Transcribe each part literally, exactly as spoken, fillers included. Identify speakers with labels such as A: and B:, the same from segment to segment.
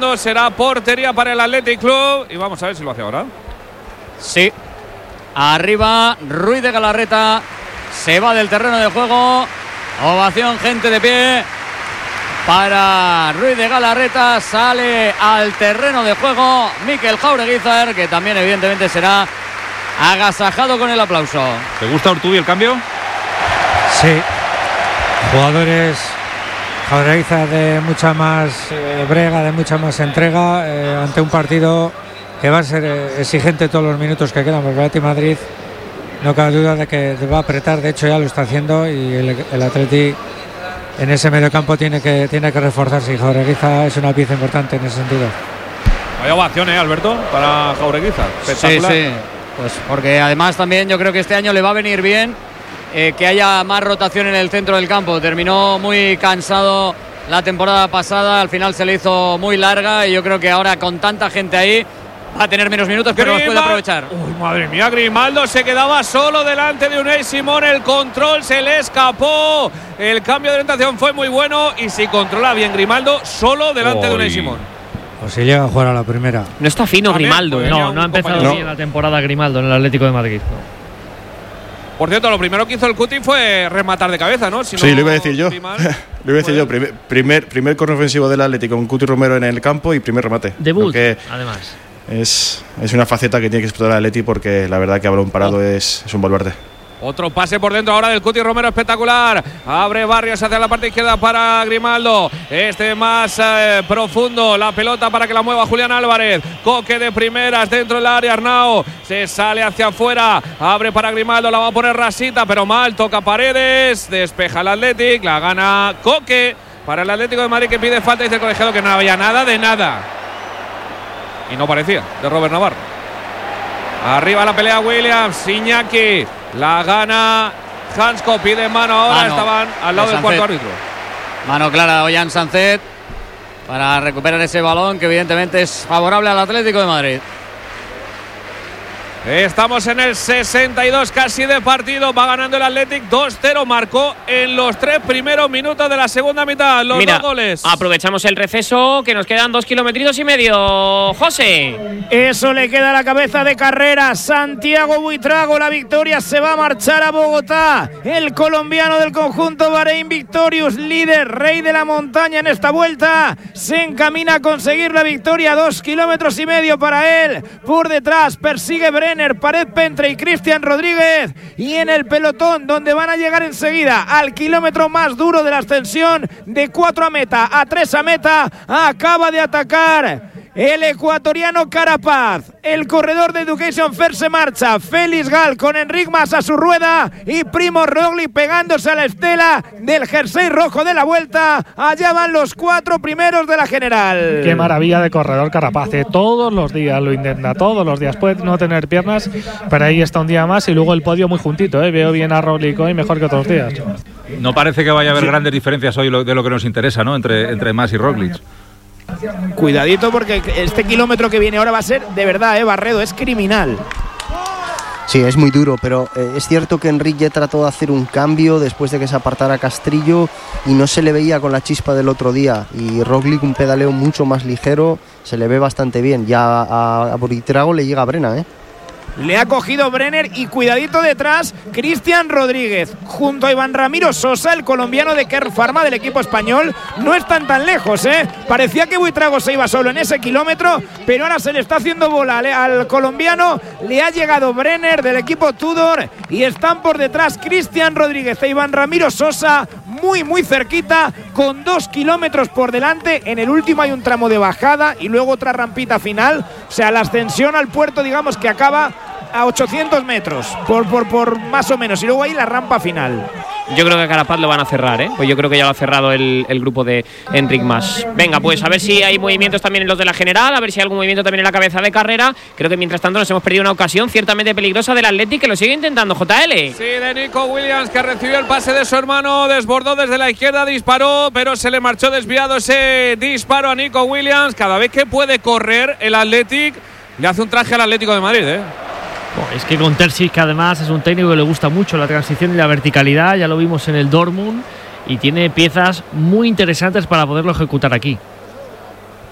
A: fondo. Será portería para el Athletic Club. Y vamos a ver si lo hace ahora.
B: Sí. Arriba, Ruiz de Galarreta. Se va del terreno de juego. Ovación, gente de pie. Para Ruiz de Galarreta. Sale al terreno de juego Mikel Jaureguizar, que también evidentemente será agasajado con el aplauso.
C: ¿Te gusta, Urtubi, el cambio?
D: Sí. Jugadores, Jaureguizar de mucha más eh, brega, de mucha más entrega eh, ante un partido que va a ser eh, exigente todos los minutos que quedan, porque el Athletic Madrid no cabe duda de que va a apretar, de hecho ya lo está haciendo, y el, el Athletic en ese mediocampo tiene que, tiene que reforzarse, y Jaureguizar es una pieza importante en ese sentido.
A: Vaya ovación, ¿eh, Alberto? Para Jaureguizar. Espectacular.
B: Sí, sí. Pues porque además también yo creo que este año le va a venir bien eh, que haya más rotación en el centro del campo. Terminó muy cansado la temporada pasada, al final se le hizo muy larga, y yo creo que ahora con tanta gente ahí va a tener menos minutos, pero los puede aprovechar.
A: Uy, madre mía, Grimaldo se quedaba solo delante de Unai Simón. El control se le escapó. El cambio de orientación fue muy bueno, y si controla bien Grimaldo, solo delante Uy. de Unai Simón.
D: Pues si llega a jugar a la primera.
E: No está fino Grimaldo, ¿eh?
F: No, no ha empezado
E: no.
F: bien la temporada Grimaldo en el Atlético de Madrid. No.
A: Por cierto, lo primero que hizo el Cuti fue rematar de cabeza, ¿no? Si
G: sí,
A: no
G: lo iba a decir yo. Lo iba a decir yo. Primer, primer, primer corner ofensivo del Atlético con Cuti Romero en el campo y primer remate.
F: Debut, además.
G: Es, es una faceta que tiene que explotar el Atleti, porque la verdad que a balón parado oh. es, es un baluarte.
A: Otro pase por dentro ahora del Cuti Romero, espectacular. Abre Barrios hacia la parte izquierda para Grimaldo. Este más eh, profundo. La pelota para que la mueva Julián Álvarez. Coque de primeras dentro del área. Arnau se sale hacia afuera. Abre para Grimaldo. La va a poner Rasita, pero mal. Toca Paredes. Despeja el Athletic. La gana Coque para el Atlético de Madrid, que pide falta. Dice el colegiado que no había nada de nada. Y no parecía, de Robert Navarro. Arriba la pelea Williams. Iñaki. La gana Hansko, pide mano ahora, mano estaban al lado del cuarto árbitro.
B: Mano clara de Ollán Sancet para recuperar ese balón, que evidentemente es favorable al Atlético de Madrid.
A: Estamos en el sesenta y dos casi de partido. Va ganando el Athletic dos cero. Marcó en los tres primeros minutos de la segunda mitad los
E: Mira,
A: dos goles.
E: Aprovechamos el receso, que nos quedan dos kilometritos y medio. José.
H: Eso le queda a la cabeza de carrera. Santiago Buitrago. La victoria se va a marchar a Bogotá. El colombiano del conjunto Bahrein Victorious, líder, rey de la montaña en esta vuelta, se encamina a conseguir la victoria. Dos kilómetros y medio para él. Por detrás persigue Brenner, Pared Pentre y Cristian Rodríguez, y en el pelotón, donde van a llegar enseguida al kilómetro más duro de la ascensión, de cuatro a meta, a tres a meta, acaba de atacar el ecuatoriano Carapaz. El corredor de Education First se marcha. Félix Gal con Enric Mas a su rueda y Primo Roglic pegándose a la estela del jersey rojo de la vuelta. Allá van los cuatro primeros de la general.
F: Qué maravilla de corredor Carapaz, ¿eh? Todos los días lo intenta, todos los días. Puede no tener piernas, pero ahí está un día más, y luego el podio muy juntito, ¿eh? Veo bien a Roglic hoy, mejor que otros días.
C: No parece que vaya a haber sí. grandes diferencias hoy de lo que nos interesa, ¿no? Entre, entre Mas y Roglic.
H: Cuidadito, porque este kilómetro que viene ahora va a ser de verdad, ¿eh, Barredo? Es criminal.
I: Sí, es muy duro, pero eh, es cierto que Enric ya trató de hacer un cambio después de que se apartara Castrillo y no se le veía con la chispa del otro día, y Roglic un pedaleo mucho más ligero, se le ve bastante bien. Ya a, a Buitrago le llega Brena, ¿eh?
H: Le ha cogido Brenner, y cuidadito detrás Cristian Rodríguez junto a Iván Ramiro Sosa, el colombiano de Kern Pharma del equipo español. No están tan lejos, ¿eh? Parecía que Buitrago se iba solo en ese kilómetro, pero ahora se le está haciendo bola al, al colombiano. Le ha llegado Brenner del equipo Tudor, y están por detrás Cristian Rodríguez e Iván Ramiro Sosa, muy muy cerquita, con dos kilómetros por delante. En el último hay un tramo de bajada y luego otra rampita final. O sea, la ascensión al puerto, digamos que acaba a ochocientos metros, por, por, por más o menos, y luego ahí la rampa final.
E: Yo creo que a Carapaz lo van a cerrar, ¿eh? Pues yo creo que ya lo ha cerrado el, el grupo de Enric Mas. Venga, pues a ver si hay movimientos también en los de la general, a ver si hay algún movimiento también en la cabeza de carrera. Creo que mientras tanto nos hemos perdido una ocasión ciertamente peligrosa del Athletic, que lo sigue intentando J L.
A: Sí, de Nico Williams, que recibió el pase de su hermano, desbordó desde la izquierda, disparó, pero se le marchó desviado ese disparo a Nico Williams. Cada vez que puede correr el Athletic, le hace un traje al Atlético de Madrid, ¿eh?
F: Es que con Terzic, que además es un técnico que le gusta mucho la transición y la verticalidad, ya lo vimos en el Dortmund, y tiene piezas muy interesantes para poderlo ejecutar aquí.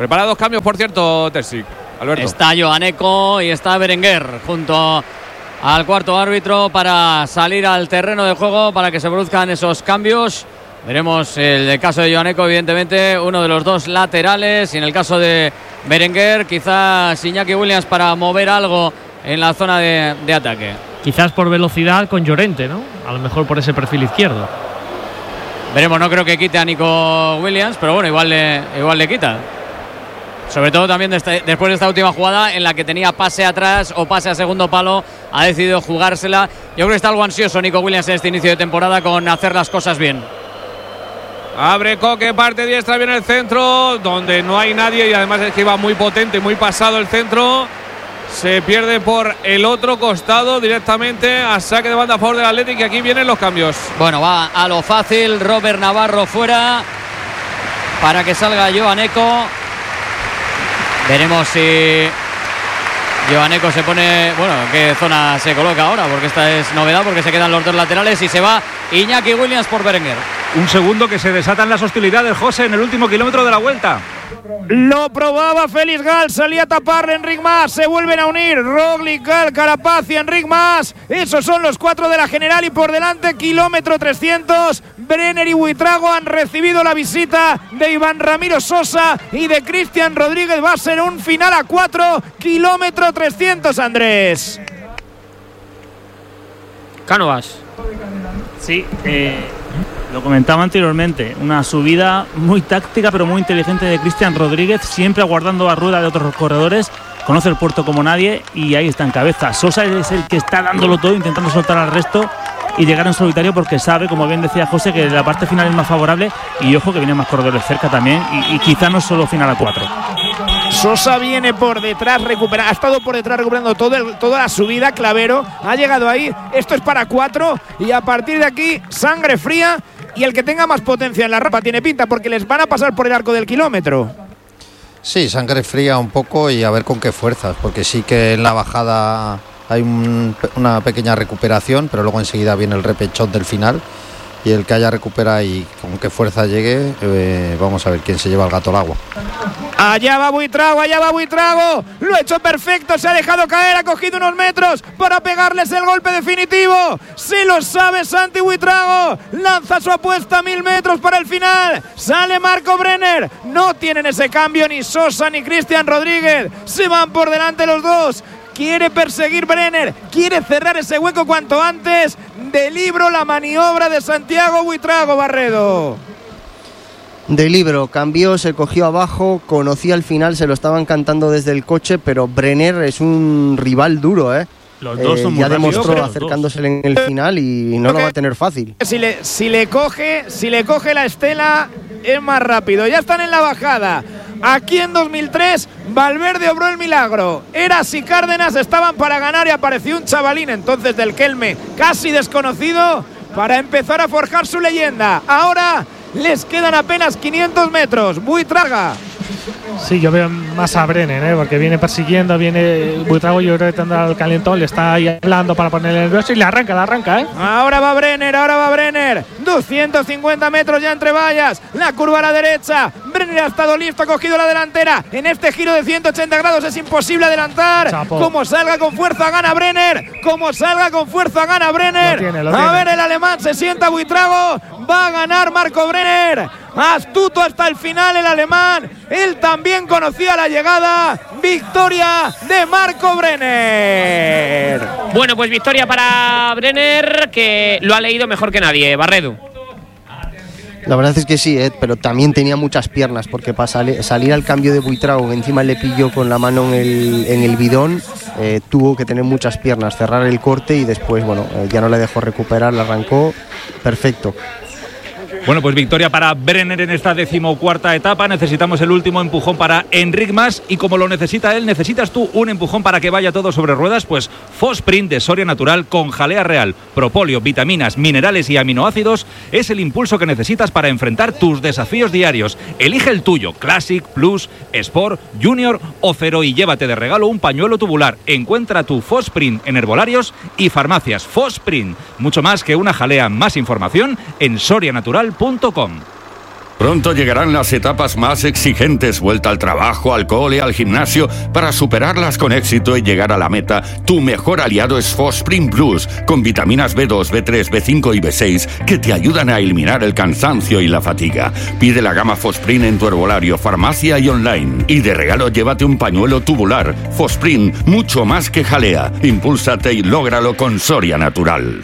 A: Preparados cambios, por cierto, Terzic. Alberto.
B: Está Joaneco y está Berenguer junto al cuarto árbitro para salir al terreno de juego para que se produzcan esos cambios. Veremos el caso de Joaneco, evidentemente, uno de los dos laterales. Y en el caso de Berenguer, quizás Iñaki Williams para mover algo en la zona de, de ataque.
E: Quizás por velocidad con Llorente, ¿no? A lo mejor por ese perfil izquierdo.
B: Veremos, no creo que quite a Nico Williams, pero bueno, igual le, igual le quita. Sobre todo también de este, después de esta última jugada en la que tenía pase atrás o pase a segundo palo, ha decidido jugársela. Yo creo que está algo ansioso Nico Williams en este inicio de temporada con hacer las cosas bien.
A: Abre Coque, parte diestra, viene el centro, donde no hay nadie y además es que iba muy potente, muy pasado el centro. Se pierde por el otro costado directamente a saque de banda a favor del Atlético y aquí vienen los cambios.
B: Bueno, va a lo fácil, Robert Navarro fuera para que salga Joaneco. Veremos si Joaneco se pone... Bueno, ¿en qué zona se coloca ahora? Porque esta es novedad, porque se quedan los dos laterales y se va Iñaki Williams por Berenguer.
C: Un segundo que se desatan las hostilidades, José, en el último kilómetro de la vuelta.
H: Lo probaba Félix Gal, salía a taparle Enric Mas, se vuelven a unir Roglic, Gal, Carapaz y Enric Mas. Esos son los cuatro de la general y por delante kilómetro trescientos. Brenner y Buitrago han recibido la visita de Iván Ramiro Sosa y de Cristian Rodríguez. Va a ser un final a cuatro, kilómetro trescientos, Andrés.
E: Cánovas.
J: Sí, eh, lo comentaba anteriormente, una subida muy táctica pero muy inteligente de Cristian Rodríguez, siempre aguardando a rueda de otros corredores, conoce el puerto como nadie y ahí está en cabeza. Sosa es el que está dándolo todo, intentando soltar al resto y llegar en solitario porque sabe, como bien decía José, que la parte final es más favorable y ojo que vienen más corredores cerca también y, y quizá no solo final a cuatro.
H: Sosa viene por detrás, recupera, ha estado por detrás recuperando todo el, toda la subida. Clavero ha llegado ahí, esto es para cuatro y a partir de aquí sangre fría y el que tenga más potencia en la rampa tiene pinta porque les van a pasar por el arco del kilómetro.
K: Sí, sangre fría un poco y a ver con qué fuerzas, porque sí que en la bajada hay un, una pequeña recuperación, pero luego enseguida viene el repechón del final y el que haya recupera y con qué fuerza llegue, eh, vamos a ver quién se lleva el gato al agua.
H: Allá va Buitrago, allá va Buitrago, lo ha hecho perfecto, se ha dejado caer, ha cogido unos metros para pegarles el golpe definitivo. Si lo sabe Santi Buitrago, lanza su apuesta a mil metros para el final. Sale Marco Brenner, no tienen ese cambio ni Sosa ni Cristian Rodríguez, se van por delante los dos. Quiere perseguir Brenner, quiere cerrar ese hueco cuanto antes. De libro la maniobra de Santiago Buitrago, Barredo.
I: De libro, cambió, se cogió abajo, conocía al final, se lo estaban cantando desde el coche, pero Brenner es un rival duro, ¿eh?
J: Los dos
I: eh,
J: son muy
I: ya
J: rápidos,
I: demostró acercándose en el final y no lo va a tener fácil.
H: Si le, si le coge, si le coge la estela, es más rápido. Ya están en la bajada. Aquí en dos mil tres, Valverde obró el milagro. Eras y Cárdenas estaban para ganar y apareció un chavalín entonces del Kelme, casi desconocido, para empezar a forjar su leyenda. Ahora les quedan apenas quinientos metros. Buitrago.
F: Sí, yo veo más a Brenner, ¿eh? Porque viene persiguiendo, viene Buitrago, yo creo que tendrá el calentón, le está ahí hablando para ponerle nervioso y le arranca, le arranca, ¿eh?
H: Ahora va Brenner, ahora va Brenner. doscientos cincuenta metros ya entre vallas. La curva a la derecha. Brenner ha estado listo, ha cogido la delantera. En este giro de ciento ochenta grados es imposible adelantar.
F: Chapo.
H: Como salga con fuerza gana Brenner. Como salga con fuerza gana Brenner.
F: Lo tiene, lo
H: a
F: tiene.
H: ver, el alemán se sienta Buitrago. Va a ganar Marco Brenner. Astuto hasta el final el alemán. Él también conocía la llegada. Victoria de Marco Brenner.
E: Bueno, pues victoria para Brenner, que lo ha leído mejor que nadie, Barredo.
I: La verdad es que sí, Ed, pero también tenía muchas piernas, porque para sali- salir al cambio de Buitrago, que encima le pilló con la mano en el, en el bidón, eh, tuvo que tener muchas piernas, cerrar el corte y después, bueno, eh, ya no le dejó recuperar, le arrancó perfecto.
C: Bueno, pues victoria para Brenner en esta decimocuarta etapa. Necesitamos el último empujón para Enric Mas y como lo necesita él, necesitas tú un empujón para que vaya todo sobre ruedas. Pues Fosprint de Soria Natural con jalea real, propóleo, vitaminas, minerales y aminoácidos es el impulso que necesitas para enfrentar tus desafíos diarios. Elige el tuyo, Classic, Plus, Sport, Junior o Cero y llévate de regalo un pañuelo tubular. Encuentra tu Fosprint en herbolarios y farmacias. Fosprint, mucho más que una jalea. Más información en soria natural punto com.
L: Pronto llegarán las etapas más exigentes, vuelta al trabajo, al cole, al gimnasio. Para superarlas con éxito y llegar a la meta, tu mejor aliado es Fosprint Plus, con vitaminas B dos, B tres, B cinco y B seis que te ayudan a eliminar el cansancio y la fatiga. Pide la gama Fosprint en tu herbolario, farmacia y online. Y de regalo llévate un pañuelo tubular. Fosprint, mucho más que jalea. Impúlsate y lógralo con Soria Natural.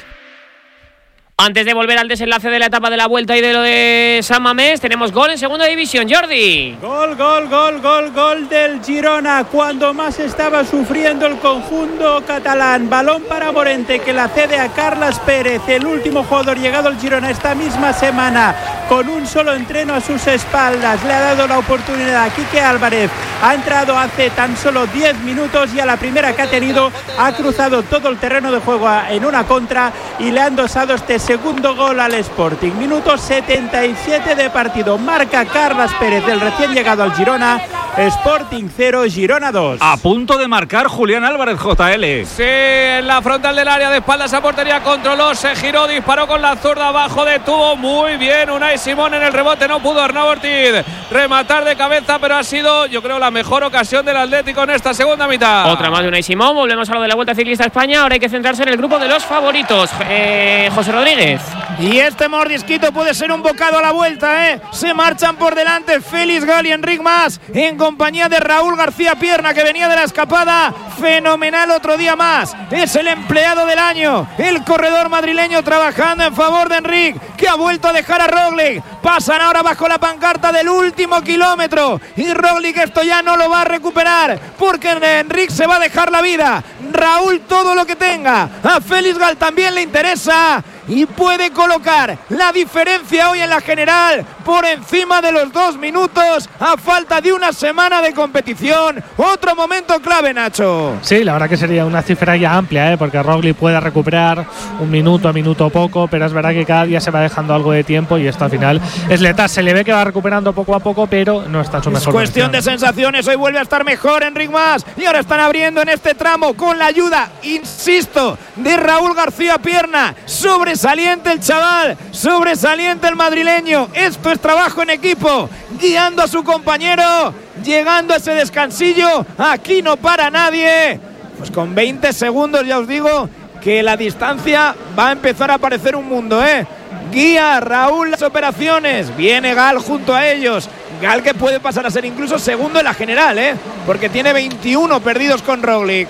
E: Antes de volver al desenlace de la etapa de la Vuelta y de lo de San Mamés, tenemos gol en segunda división. Jordi.
M: Gol, gol, gol, gol, gol del Girona. Cuando más estaba sufriendo el conjunto catalán. Balón para Morente, que la cede a Carles Pérez, el último jugador llegado al Girona esta misma semana, con un solo entreno a sus espaldas. Le ha dado la oportunidad a Quique Álvarez. Ha entrado hace tan solo diez minutos y a la primera que ha tenido ha cruzado todo el terreno de juego en una contra y le ha endosado este segundo gol al Sporting. Minuto setenta y siete de partido. Marca Carles Pérez, el recién llegado al Girona. Sporting cero, Girona dos.
C: A punto de marcar Julián Álvarez, J L.
A: Sí, en la frontal del área, de espaldas a portería, controló, se giró, disparó con la zurda abajo, detuvo muy bien Unai Simón en el rebote, no pudo Arnau Ortiz rematar de cabeza, pero ha sido, yo creo, la mejor ocasión del Atlético en esta segunda mitad.
E: Otra más de Unai Simón. Volvemos a lo de la Vuelta Ciclista a España. Ahora hay que centrarse en el grupo de los favoritos. Eh, José Rodríguez.
H: Y este mordisquito puede ser un bocado a la vuelta, ¿eh? Se marchan por delante Félix Gal y Enric Mas en compañía de Raúl García Pierna, que venía de la escapada. Fenomenal otro día más. Es el empleado del año, el corredor madrileño trabajando en favor de Enric, que ha vuelto a dejar a Roglic. Pasan ahora bajo la pancarta del último kilómetro y Roglic esto ya no lo va a recuperar, porque Enric se va a dejar la vida. Raúl todo lo que tenga. A Félix Gal también le interesa y puede colocar la diferencia hoy en la general por encima de los dos minutos a falta de una semana de competición. Otro momento clave, Nacho.
F: Sí, la verdad que sería una cifra ya amplia, ¿eh? Porque Roglic puede recuperar un minuto a minuto poco, pero es verdad que cada día se va dejando algo de tiempo y esto al final es letal. Se le ve que va recuperando poco a poco, pero no está en su mejor
H: Es cuestión
F: versión.
H: de sensaciones. Hoy vuelve a estar mejor Enric Mas y ahora están abriendo en este tramo con la ayuda, insisto, de Raúl García Pierna. Sobresaliente el chaval, sobresaliente el madrileño. Esto es trabajo en equipo, guiando a su compañero, llegando a ese descansillo. Aquí no para nadie. Pues con veinte segundos ya os digo que la distancia va a empezar a parecer un mundo, ¿eh? Guía Raúl las operaciones. Viene Gal junto a ellos. Gal que puede pasar a ser incluso segundo en la general, ¿eh? Porque tiene veintiuno perdidos con Roglic.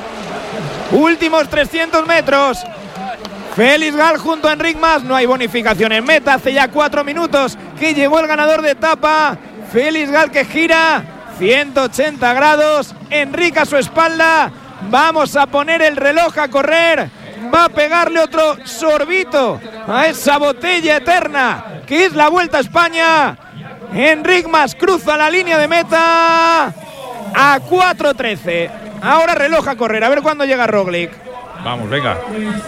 H: Últimos trescientos metros. Félix Gal junto a Enric Mas. No hay bonificación en meta. Hace ya cuatro minutos que llegó el ganador de etapa. Félix Gal que gira ciento ochenta grados. Enric a su espalda. Vamos a poner el reloj a correr. Va a pegarle otro sorbito a esa botella eterna que es la Vuelta a España. Enric Mas cruza la línea de meta a cuatro trece. Ahora reloj a correr. A ver cuándo llega Roglic.
C: Vamos, venga.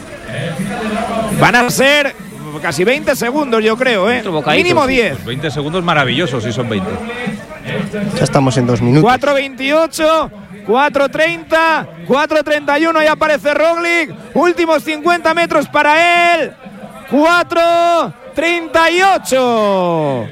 H: Van a ser casi veinte segundos, yo creo, ¿eh? Mínimo diez.
C: Pues veinte segundos maravillosos, si son veinte.
I: Ya estamos en dos minutos.
H: cuatro veintiocho, cuatro treinta, cuatro treinta y uno y aparece Roglic. Últimos cincuenta metros para él. cuatro treinta y ocho.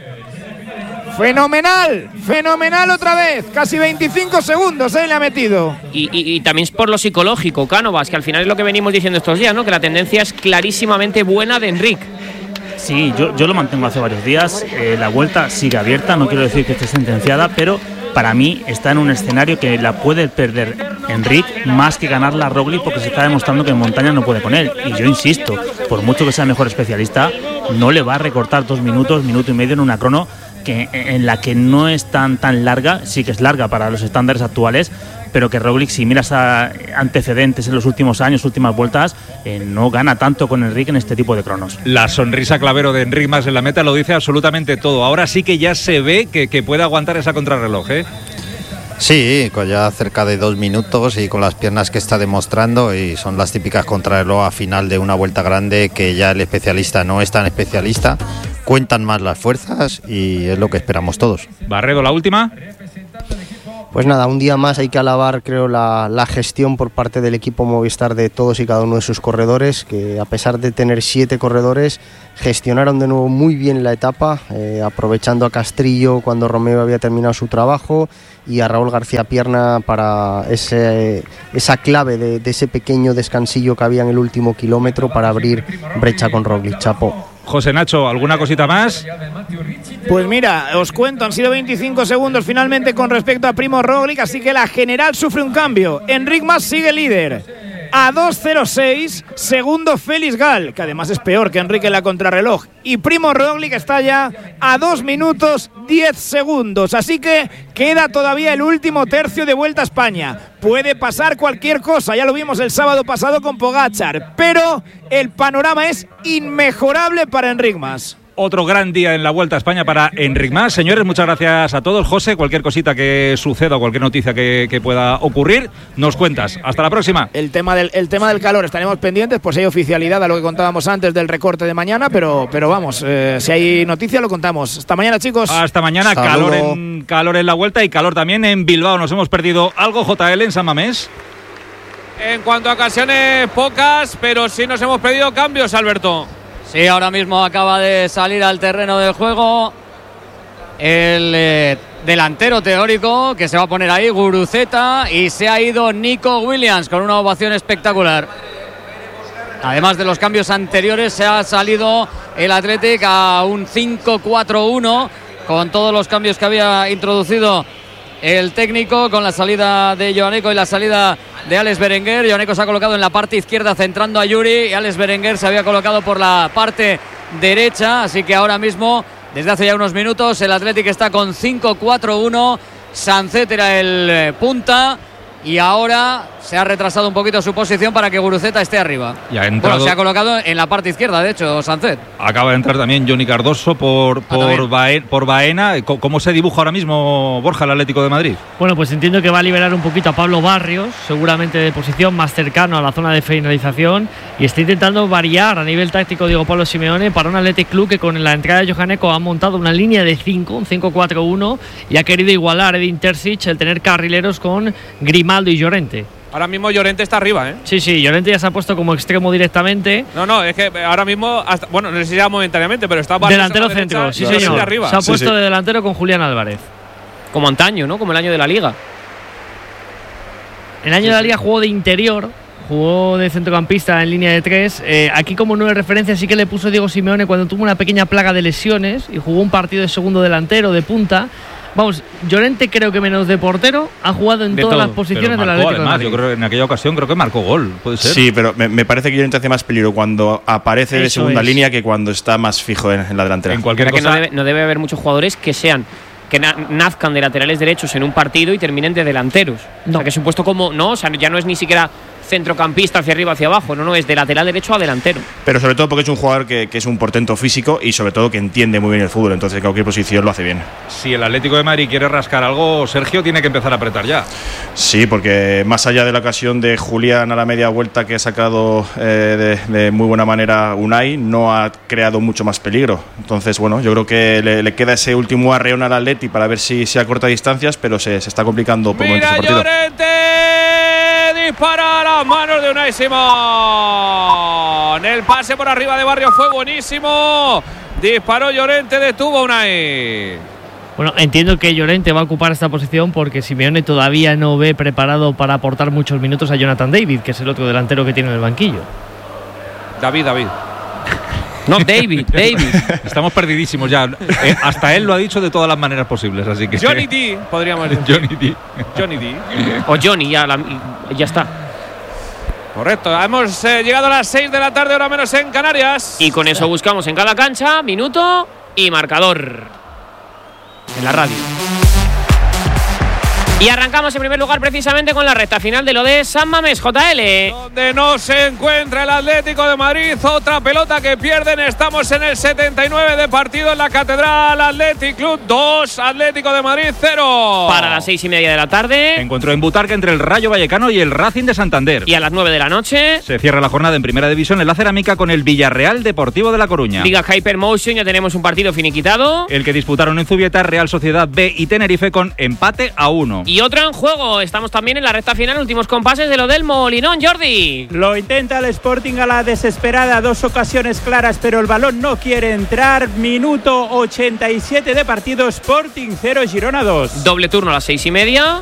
H: Fenomenal, fenomenal otra vez. Casi veinticinco segundos eh, le ha metido.
E: Y, y, y también es por lo psicológico, Cánovas, que al final es lo que venimos diciendo estos días, ¿no? Que la tendencia es clarísimamente buena de Enric.
J: Sí, yo, yo lo mantengo hace varios días. Eh, la vuelta sigue abierta, no quiero decir que esté sentenciada, pero para mí está en un escenario que la puede perder Enric más que ganarla a Roglic, porque se está demostrando que en montaña no puede con él. Y yo insisto, por mucho que sea mejor especialista, no le va a recortar dos minutos, minuto y medio en una crono que, en la que no es tan, tan larga. Sí que es larga para los estándares actuales, pero que Roglic, si miras a antecedentes en los últimos años, últimas vueltas, eh, no gana tanto con Enric en este tipo de cronos.
C: La sonrisa clavero de Enric Mas en la meta lo dice absolutamente todo. Ahora sí que ya se ve que, que puede aguantar esa contrarreloj, ¿eh?
K: Sí, con ya cerca de dos minutos y con las piernas que está demostrando, y son las típicas contrarreloj a final de una vuelta grande, que ya el especialista no es tan especialista, cuentan más las fuerzas y es lo que esperamos todos.
C: Barredo, la última.
I: Pues nada, un día más hay que alabar, creo, la, la gestión por parte del equipo Movistar de todos y cada uno de sus corredores, que a pesar de tener siete corredores, gestionaron de nuevo muy bien la etapa, eh, aprovechando a Castrillo cuando Romeo había terminado su trabajo y a Raúl García Pierna para ese, esa clave de, de ese pequeño descansillo que había en el último kilómetro para abrir brecha con Roglic. Chapo.
C: José Nacho, ¿alguna cosita más?
H: Pues mira, os cuento, han sido veinticinco segundos finalmente con respecto a Primo Roglic, así que la general sufre un cambio. Enric Mas sigue líder. A dos cero seis, segundo Félix Gal, que además es peor que Enrique en la contrarreloj. Y Primo Roglic está ya a dos minutos diez segundos. Así que queda todavía el último tercio de Vuelta a España. Puede pasar cualquier cosa, ya lo vimos el sábado pasado con Pogačar. Pero el panorama es inmejorable para Enric Mas.
C: Otro gran día en la Vuelta a España para Enric Mas. Señores, muchas gracias a todos. José, cualquier cosita que suceda o cualquier noticia que, que pueda ocurrir, nos cuentas. Hasta la próxima.
H: El tema del, el tema del calor, estaremos pendientes, pues hay oficialidad a lo que contábamos antes del recorte de mañana, pero, pero vamos, eh, si hay noticia lo contamos. Hasta mañana, chicos.
C: Hasta mañana. Calor en, calor en la Vuelta y calor también en Bilbao. Nos hemos perdido algo, J L, en San Mamés.
A: En cuanto a ocasiones, pocas, pero sí nos hemos pedido cambios, Alberto.
B: Sí, ahora mismo acaba de salir al terreno del juego el eh, delantero teórico que se va a poner ahí, Guruceta, y se ha ido Nico Williams con una ovación espectacular. Además de los cambios anteriores, se ha salido el Athletic a un cinco cuatro uno con todos los cambios que había introducido el técnico, con la salida de Joaneco y la salida de Alex Berenguer. Joaneco se ha colocado en la parte izquierda centrando a Yuri y Alex Berenguer se había colocado por la parte derecha, así que ahora mismo, desde hace ya unos minutos, el Athletic está con cinco cuatro uno. Sancet era el punta y ahora se ha retrasado un poquito su posición para que Guruceta esté arriba.
C: Ya ha entrado,
B: bueno, se ha colocado en la parte izquierda, de hecho, Sancet.
C: Acaba de entrar también Johnny Cardoso por, por, ah, Baena, por Baena. ¿Cómo se dibuja ahora mismo, Borja, el Atlético de Madrid?
F: Bueno, pues entiendo que va a liberar un poquito a Pablo Barrios, seguramente de posición más cercano a la zona de finalización, y está intentando variar a nivel táctico Diego Pablo Simeone para un Athletic Club que con la entrada de Johaneco ha montado una línea de cinco, un cinco cuatro uno, y ha querido igualar a Edin Terzic el tener carrileros con Grimaldo y Llorente.
A: Ahora mismo Llorente está arriba, ¿eh?
F: Sí, sí, Llorente ya se ha puesto como extremo directamente.
A: No, no, es que ahora mismo, hasta, bueno, no sé si ya momentáneamente, pero está
F: delantero centro, derecha, sí, no, señor. Arriba. Se ha puesto sí, sí. de delantero con Julián Álvarez.
E: Como antaño, ¿no? Como el año de la Liga.
F: El año sí, de la Liga jugó de interior, jugó de centrocampista en línea de tres. Eh, aquí, como nueve referencias, sí que le puso Diego Simeone cuando tuvo una pequeña plaga de lesiones y jugó un partido de segundo delantero, de punta. Vamos, Llorente creo que menos de portero ha jugado en de todas todo, las posiciones de la Atlético.
C: Además, yo creo que en aquella ocasión creo que marcó gol, puede ser.
G: Sí, pero me, me parece que Llorente hace más peligro cuando aparece Eso de segunda es. línea que cuando está más fijo en, en la delantera.
E: En cualquier cosa, que no debe, no debe haber muchos jugadores que sean que na, nazcan de laterales derechos en un partido y terminen de delanteros. No. O sea, que es un puesto como no, o sea, ya no es ni siquiera centrocampista hacia arriba, hacia abajo, no, no, es de lateral derecho a delantero.
G: Pero sobre todo porque es un jugador que, que es un portento físico y sobre todo que entiende muy bien el fútbol, entonces en cualquier posición lo hace bien.
C: Si el Atlético de Madrid quiere rascar algo, Sergio tiene que empezar a apretar ya.
G: Sí, porque más allá de la ocasión de Julián a la media vuelta que ha sacado eh, de, de muy buena manera Unai, no ha creado mucho más peligro. Entonces, bueno, yo creo que le, le queda ese último arreón al Atleti para ver si se acorta distancias, pero se, se está complicando por momentos el partido.
A: Llorente dispara a las manos de Unai Simón. El pase por arriba de Barrio fue buenísimo. Disparó Llorente, detuvo Unai.
F: Bueno, entiendo que Llorente va a ocupar esta posición porque Simeone todavía no ve preparado para aportar muchos minutos a Jonathan David, que es el otro delantero que tiene en el banquillo.
A: David, David.
E: No, David, David.
C: Estamos perdidísimos ya. Eh, hasta él lo ha dicho de todas las maneras posibles, así que...
A: Johnny D, podríamos decir.
C: Johnny D.
A: Johnny D.
E: O Johnny, ya, la, ya está.
A: Correcto, hemos eh, llegado a las seis de la tarde, hora menos en Canarias.
E: Y con eso buscamos en cada cancha, minuto y marcador. En la radio. Y arrancamos en primer lugar precisamente con la recta final de lo de San Mamés, J L.
A: Donde no se encuentra el Atlético de Madrid, otra pelota que pierden. Estamos en el setenta y nueve de partido en la Catedral. Athletic Club dos, Atlético de Madrid cero.
E: Para las seis y media de la tarde.
C: Encuentro en Butarque entre el Rayo Vallecano y el Racing de Santander.
E: Y a las nueve de la noche
C: se cierra la jornada en Primera División en la Cerámica con el Villarreal Deportivo de La Coruña.
E: Liga Hypermotion, ya tenemos un partido finiquitado.
C: El que disputaron en Zubieta Real Sociedad B y Tenerife con empate a uno.
E: Y otra en juego. Estamos también en la recta final, últimos compases de lo del Molinón, Jordi.
M: Lo intenta el Sporting a la desesperada, dos ocasiones claras, pero el balón no quiere entrar. Minuto ochenta y siete de partido, Sporting cero, Girona dos.
E: Doble turno a las seis y media.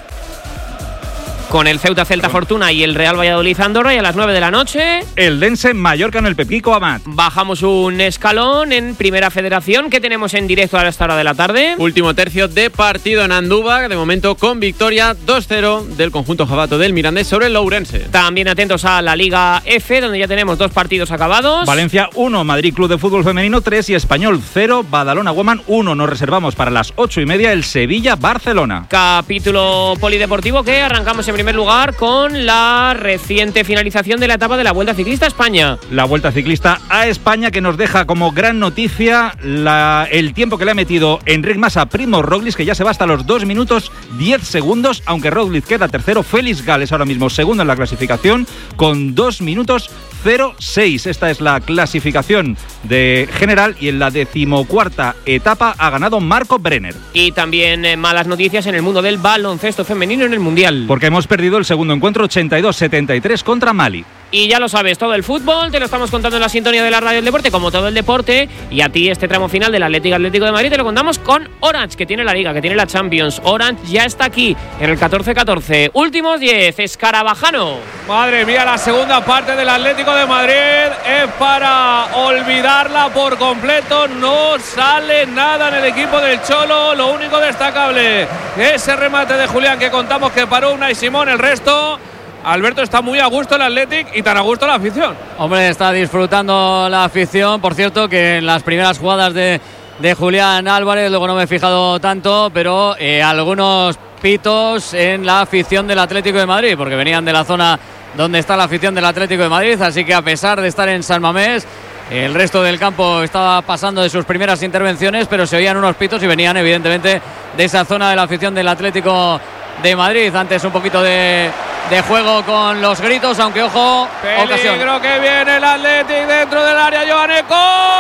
E: Con el Ceuta Celta Fortuna y el Real Valladolid Andorra, y a las nueve de la noche
C: el Dense Mallorca en el Pepico Amat.
E: Bajamos un escalón en Primera Federación. ¿Qué tenemos en directo a esta hora de la tarde?
N: Último tercio de partido en Andúba, de momento con victoria dos cero del conjunto jabato del Mirandés sobre el Ourense.
E: También atentos a la Liga F, donde ya tenemos dos partidos acabados.
C: Valencia uno, Madrid Club de Fútbol Femenino tres y Español cero, Badalona Woman uno. Nos reservamos para las ocho y media el Sevilla Barcelona.
E: Capítulo polideportivo que arrancamos en primer lugar con la reciente finalización de la etapa de la Vuelta Ciclista a España.
C: La Vuelta Ciclista a España, que nos deja como gran noticia la, el tiempo que le ha metido Enric Mas a Primo Roglic, que ya se va hasta los dos minutos diez segundos, aunque Roglic queda tercero. Félix Gales ahora mismo segundo en la clasificación con dos minutos cero seis. Esta es la clasificación de general, y en la decimocuarta etapa ha ganado Marco Brenner.
E: Y también eh, malas noticias en el mundo del baloncesto femenino en el Mundial.
C: Porque hemos perdido el segundo encuentro ochenta y dos setenta y tres contra Mali.
E: Y ya lo sabes, todo el fútbol te lo estamos contando en la sintonía de la radio del deporte, como todo el deporte. Y a ti este tramo final del Atlético Atlético de Madrid te lo contamos con Orange, que tiene la Liga, que tiene la Champions. Orange ya está aquí en el catorce catorce. Últimos diez, Escarabajano.
A: Madre mía, la segunda parte del Atlético de Madrid es para olvidarla por completo. No sale nada en el equipo del Cholo. Lo único destacable, ese remate de Julián que contamos que paró Unai Simón. El resto, Alberto, está muy a gusto el Athletic y tan a gusto la afición.
B: Hombre, está disfrutando la afición. Por cierto, que en las primeras jugadas de, de Julián Álvarez, luego no me he fijado tanto, pero eh, algunos pitos en la afición del Atlético de Madrid, porque venían de la zona donde está la afición del Atlético de Madrid. Así que a pesar de estar en San Mamés, el resto del campo estaba pasando de sus primeras intervenciones, pero se oían unos pitos y venían evidentemente de esa zona de la afición del Atlético de Madrid. Antes un poquito de, de juego con los gritos, aunque ojo, ocasión.
A: Peligro que viene el Athletic dentro del área. Joaneko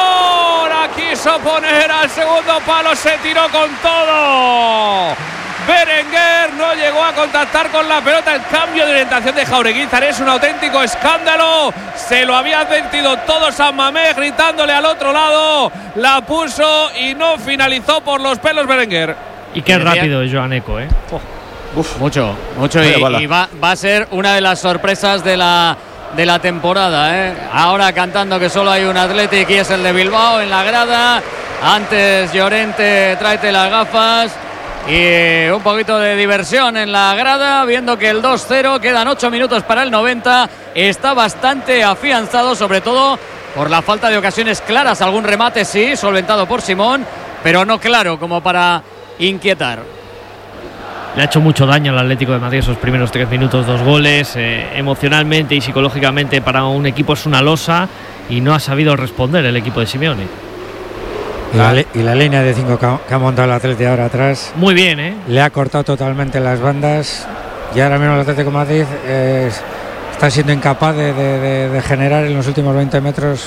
A: la quiso poner al segundo palo, se tiró con todo. Berenguer no llegó a contactar con la pelota. El cambio de orientación de Jaureguizar es un auténtico escándalo. Se lo había advertido todo San Mamés, gritándole al otro lado. La puso y no finalizó por los pelos Berenguer.
F: Y qué rápido es Joaneko, ¿eh? Oh.
B: Uf, mucho, mucho. Y, y va, va a ser una de las sorpresas de la, de la temporada, ¿eh? Ahora cantando que solo hay un Athletic y es el de Bilbao en la grada. Antes Llorente, tráete las gafas. Y un poquito de diversión en la grada, viendo que el dos cero, quedan ocho minutos para el noventa, está bastante afianzado, sobre todo por la falta de ocasiones claras. Algún remate sí, solventado por Simón, pero no claro como para inquietar.
F: Le ha hecho mucho daño al Atlético de Madrid esos primeros tres minutos, dos goles. Eh, emocionalmente y psicológicamente para un equipo es una losa, y no ha sabido responder el equipo de Simeone.
D: Y la, y la línea de cinco que ha montado el Atlético ahora atrás.
F: Muy bien, ¿eh?
D: Le ha cortado totalmente las bandas, y ahora mismo el Atlético de Madrid eh, está siendo incapaz de, de, de, de generar en los últimos veinte metros